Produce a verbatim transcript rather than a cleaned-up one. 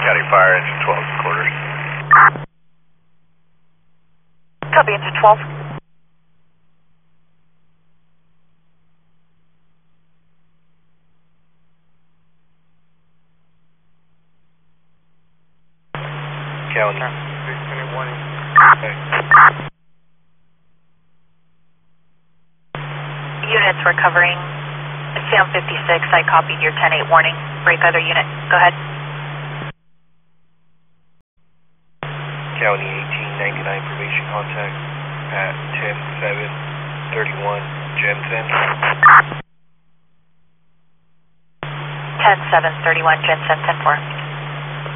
County Fire, engine twelve quarters. Copy, engine twelve. County. six minute warning. Okay. Units, we're covering Sam fifty-six. I copied your ten eight warning. Break other unit. Go ahead. County eighteen ninety-nine formation contact at ten seven thirty-one Jensen. ten seven thirty-one Jensen, ten four.